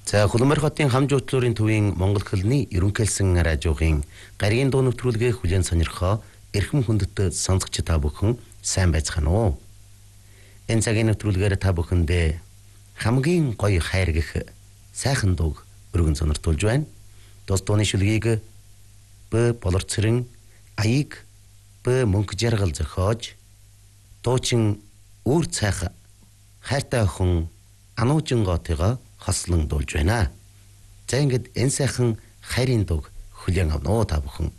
За Хөлмөр хотын хам жуутлуурын төвийн Монгол хөлний ерөнхийлсэн радиогийн гаригийн дуу нэвтрүүлгээ хүлээн сонирхоо эрхэм хүндэт сонсогч та бүхэн сайн байцгаана уу? Энэ цагийн нэвтрүүлгээр та бүхэндээ хамгийн гоё хайр гэх сайхан дууг өргөн сониртуулж байна. Тус дууны шүлгийг Б болорцрэн аяыг Б мөнх жаргал зохиож дуучин үр цайх хайртай охин Ануужин гоотойгоо хослон дуулж байна. За ингээд энэ сайхан хайрын дууг хүлээн авнаа та бүхэн.